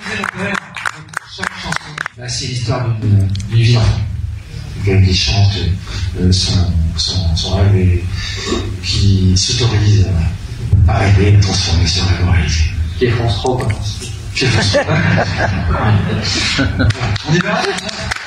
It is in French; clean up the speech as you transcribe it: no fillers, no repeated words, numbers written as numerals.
chaque chanson, c'est l'histoire d'une vie d'enfant. Qui chante son rêve et qui s'autorise à rêver, à transformer ce rêve en réalité. Qui est France 3, quoi. On y va.